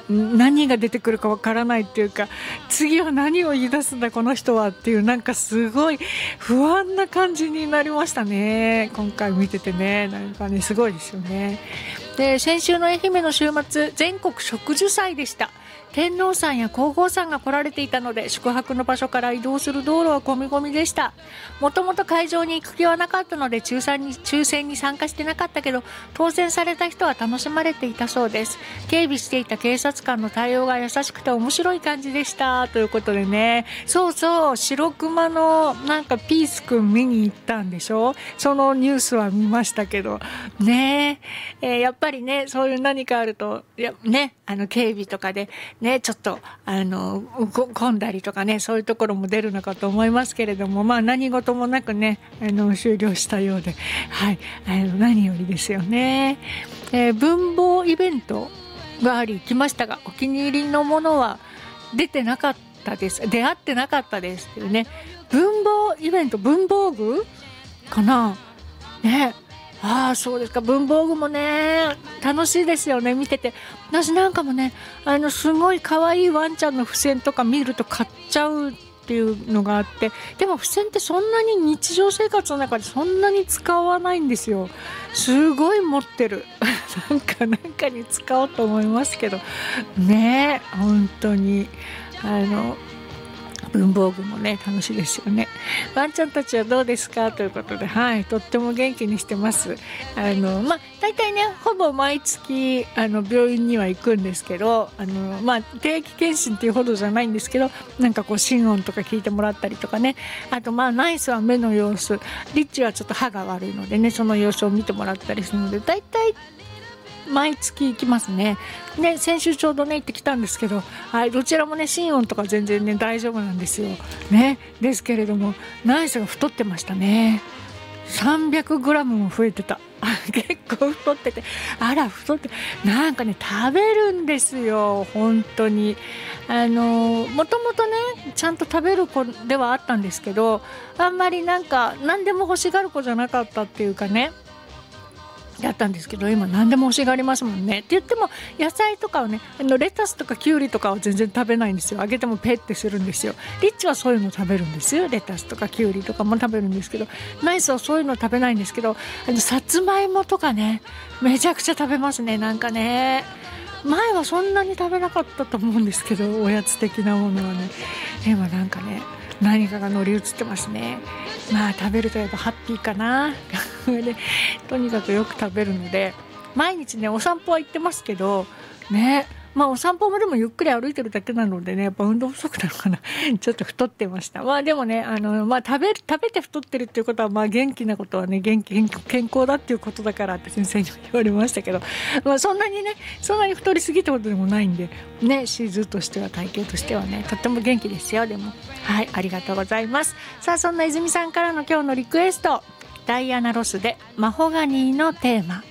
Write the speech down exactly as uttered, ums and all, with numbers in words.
何が出てくるかわからないっていうか、次は何を言い出すんだこの人はっていう、なんかすごい不安な感じになりましたね、今回見ててね。なんかねすごいですよね。で、先週の愛媛の週末、全国植樹祭でした。天皇さんや皇后さんが来られていたので、宿泊の場所から移動する道路は混み混みでした。もともと会場に行く気はなかったので抽選に、抽選に参加してなかったけど、当選された人は楽しまれていたそうです。警備していた警察官の対応が優しくて面白い感じでしたということでね。そうそう、白熊のなんかピースくん見に行ったんでしょ。そのニュースは見ましたけどね、えー、やっぱりね、そういう何かあるとやね、あの警備とかでね、ちょっとあの混んだりとかね、そういうところも出るのかと思いますけれども、まあ何事もなくね、あの終了したようで、はい、あの何よりですよね。えー、文房イベントがあり来ましたが、お気に入りのものは出てなかったです、出会ってなかったですっていうね。文房イベント、文房具かなね。ああ、そうですか。文房具もね楽しいですよね、見てて。私なんかもね、あのすごい可愛いワンちゃんの付箋とか見ると買っちゃうっていうのがあって、でも付箋ってそんなに日常生活の中でそんなに使わないんですよ。すごい持ってるなんかなんかに使おうと思いますけどね。本当にあの文房具もね楽しいですよね。ワンちゃんたちはどうですかということで、はい、とっても元気にしてます。あのまあ大体ね、ほぼ毎月あの病院には行くんですけど、あのまあ定期検診っていうほどじゃないんですけど、なんかこう心音とか聞いてもらったりとかね、あとまあナイスは目の様子、リッチはちょっと歯が悪いのでね、その様子を見てもらったりするので、大体毎月行きますね。で、先週ちょうどね行ってきたんですけど、はい、どちらもね心音とか全然ね大丈夫なんですよね。ですけれどもナイスが太ってましたね。さんびゃくグラムも増えてた結構太ってて、あら太って、なんかね食べるんですよ本当に。あのもともとねちゃんと食べる子ではあったんですけど、あんまりなんか何でも欲しがる子じゃなかったっていうかね、だったんですけど、今何でも欲しがりますもんね。って言っても野菜とかをね、あのレタスとかキュウリとかは全然食べないんですよ。あげてもペッてするんですよ。リッチはそういうの食べるんですよ。レタスとかキュウリとかも食べるんですけど、ナイスはそういうの食べないんですけど、あのさつまいもとかねめちゃくちゃ食べますね。なんかね、前はそんなに食べなかったと思うんですけど、おやつ的なものはね、今なんかね何かが乗り移ってますね。まあ食べるとやっぱハッピーかなでとにかくよく食べるので、毎日ねお散歩は行ってますけどね、まあお散歩もでもゆっくり歩いてるだけなのでね、やっぱ運動不足なのかなちょっと太ってました。まあでもね、あのまあ食べ食べて太ってるっていうことは、まあ元気なことはね、元気健康だっていうことだからって先生に言われましたけど、まあそんなにねそんなに太りすぎたことでもないんでね、シーズンとしては体型としてはねとっても元気ですよ。でもはい、ありがとうございます。さあ、そんな泉さんからの今日のリクエスト、ダイアナ・ロスでマホガニーのテーマ。